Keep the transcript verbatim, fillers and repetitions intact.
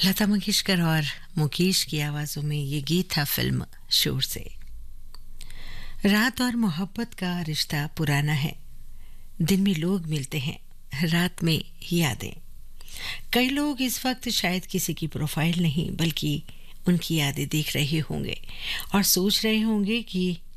लता मंगेशकर और मुकेश की आवाज़ों में ये गीत था फिल्म शोर से। रात और मोहब्बत का रिश्ता पुराना है। दिन में लोग मिलते हैं, रात में यादें। कई लोग इस वक्त शायद किसी की प्रोफाइल नहीं बल्कि उनकी यादें देख रहे होंगे और सोच रहे होंगे कि